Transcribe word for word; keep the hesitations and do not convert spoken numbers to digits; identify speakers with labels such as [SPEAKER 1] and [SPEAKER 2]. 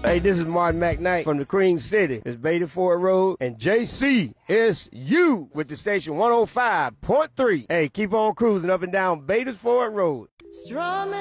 [SPEAKER 1] Hey, this is Martin McKnight from the Cream City. It's Beta Ford Road and J C S U with the station one oh five point three. Hey, keep on cruising up and down Beta Ford Road.
[SPEAKER 2] Strumming